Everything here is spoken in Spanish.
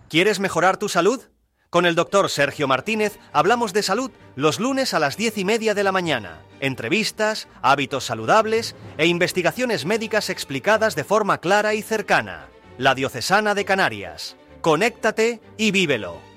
¿Quieres mejorar tu salud? Con el doctor Sergio Martínez hablamos de salud los lunes a las 10:30 de la mañana. Entrevistas, hábitos saludables e investigaciones médicas explicadas de forma clara y cercana. La Diocesana de Canarias. Conéctate y vívelo.